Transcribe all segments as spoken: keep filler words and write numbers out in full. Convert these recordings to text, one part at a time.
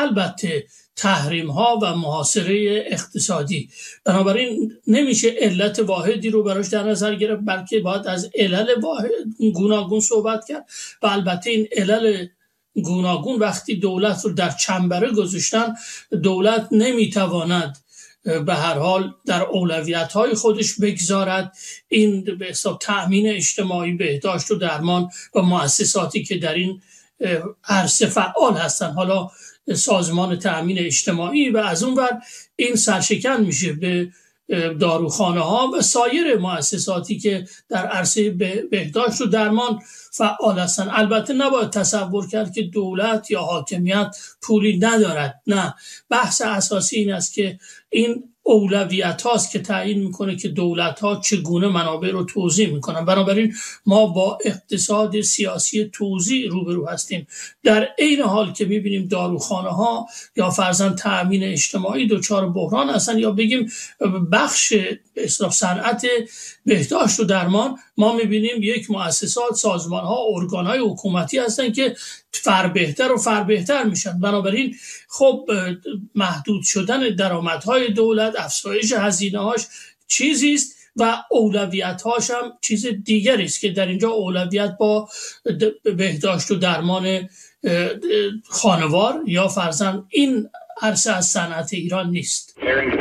البته تحریم ها و محاصره اقتصادی. بنابراین نمیشه علت واحدی رو براش در نظر گرفت، بلکه باید از علل واحد گوناگون صحبت کرد و البته این علل گوناگون وقتی دولت رو در چنبره گذاشتن، دولت نمیتواند به هر حال در اولویت‌های خودش بگذارد این به حساب تأمین اجتماعی، بهداشت و درمان و مؤسساتی که در این عرصه فعال هستن، حالا سازمان تأمین اجتماعی، و از اون ور این سرشکن میشه به داروخانه ها و سایر مؤسساتی که در عرصه بهداشت و درمان فعال هستن. البته نباید تصور کرد که دولت یا حاکمیت پولی ندارد، نه، بحث اساسی این است که این اولویت هاست که تعیین میکنه که دولت ها چگونه منابع رو توزیع میکنن. بنابراین ما با اقتصاد سیاسی توزیع روبرو هستیم، در عین حال که میبینیم داروخانه ها یا فرضاً تأمین اجتماعی دچار بحران هستن، یا بگیم بخش اصلاح صنعت بهداشت و درمان، ما میبینیم یک مؤسسات، سازمان ها، ارگان های حکومتی هستن که فر بهتر و فر بهتر میشن. بنابراین خب محدود شدن درآمدهای دولت، افزایش هزینه‌هاش چیزی است و اولویت‌هاش هم چیز دیگری است که در اینجا اولویت با بهداشت و درمان خانوار یا فرزند این عرصه از صنعت ایران نیست.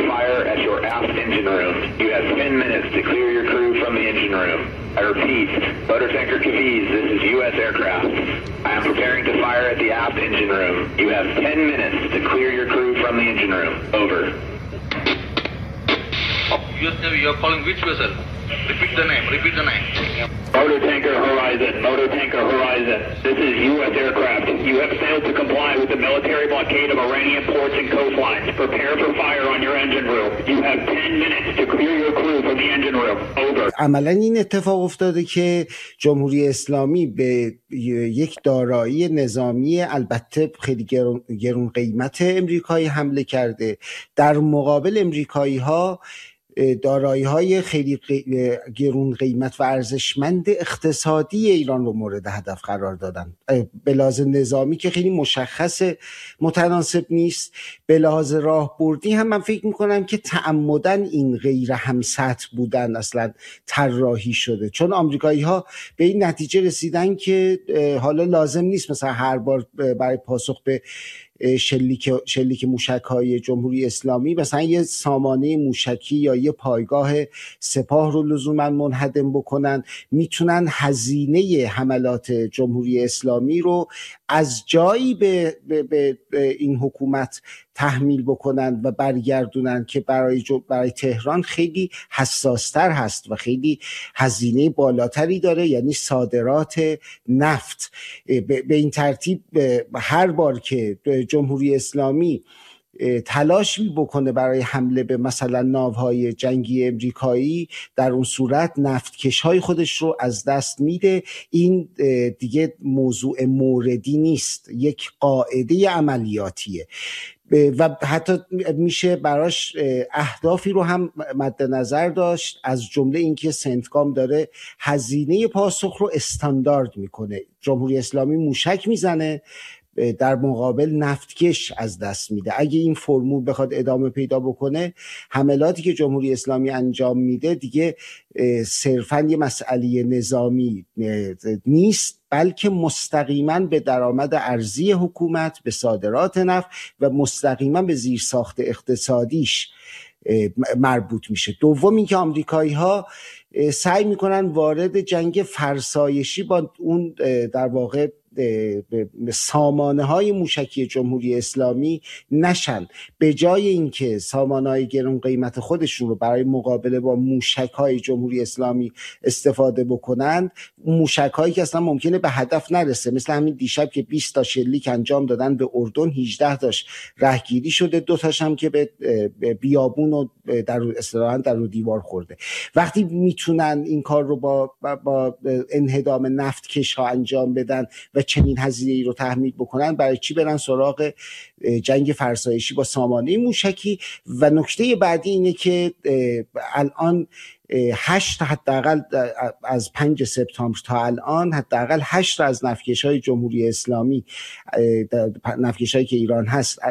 I repeat, motor tanker Caviezel, this is U S aircraft. I am preparing to fire at the aft engine room. You have ten minutes to clear your crew from the engine room. Over. U S Navy, you're calling which vessel? Repeat the name, repeat the name. Motor tanker Horizon, motor tanker Horizon. This is U S aircraft. You have failed to comply with the military blockade of Iranian ports and coastlines. Prepare for fire on your engine room. You have ten minutes to clear your crew from the engine room. Over. عملاً این اتفاق افتاده که جمهوری اسلامی به یک دارایی نظامی البته خیلی گرون, گرون قیمت امریکایی حمله کرده. در مقابل امریکایی ها دارایی های خیلی گرون قیمت و ارزشمند اقتصادی ایران رو مورد هدف قرار دادن. به لحاظ نظامی که خیلی مشخص متناسب نیست، به لحاظ راهبردی هم من فکر میکنم که تعمدن این غیر همسطح بودن اصلا طراحی شده، چون آمریکایی ها به این نتیجه رسیدن که حالا لازم نیست مثلا هر بار برای پاسخ به شلیک شلیک موشک‌های جمهوری اسلامی مثلا یه سامانه موشکی یا یه پایگاه سپاه رو لزوما منهدم بکنن. میتونن هزینه حملات جمهوری اسلامی رو از جایی به, به, به این حکومت تحمیل بکنن و برگردونن که برای برای تهران خیلی حساستر هست و خیلی هزینه بالاتری داره، یعنی صادرات نفت. به این ترتیب هر بار که جمهوری اسلامی تلاش بکنه برای حمله به مثلا ناوهای جنگی امریکایی، در اون صورت نفتکش‌های خودش رو از دست میده. این دیگه موضوع موردی نیست، یک قاعده عملیاتیه و حتی میشه براش اهدافی رو هم مد نظر داشت، از جمله اینکه سنتکام داره هزینه پاسخ رو استاندارد میکنه. جمهوری اسلامی موشک میزنه، در مقابل نفتکش از دست میده. اگه این فرمول بخواد ادامه پیدا بکنه، حملاتی که جمهوری اسلامی انجام میده دیگه صرفاً یه مسئله نظامی نیست، بلکه مستقیما به درآمد ارزی حکومت، به صادرات نفت و مستقیما به زیرساخت اقتصادیش مربوط میشه. دوم اینکه آمریکایی ها سعی میکنن وارد جنگ فرسایشی با اون در واقع سامانه های موشکی جمهوری اسلامی نشن. به جای اینکه سامانه های گران قیمت خودشون رو برای مقابله با موشک های جمهوری اسلامی استفاده بکنن، موشک هایی که اصلا ممکنه به هدف نرسه، مثل همین دیشب که بیست تا شلیک انجام دادن به اردن، هجده تاش رهگیری شده، دو تاش هم که به بیابون و در اصطلاحاً در رو دیوار خورده. وقتی میتونن این کار رو با با انهدام نفتکش ها انجام بدن و چنین هزینه‌ای رو تحمیل بکنن، برای چی برن سراغ جنگ فرسایشی با سامانه موشکی؟ و نکته بعدی اینه که الان هشت حداقل از پنج سپتامبر تا الان حداقل هشت از نفتکش‌های جمهوری اسلامی، نفتکش‌هایی که ایران هست،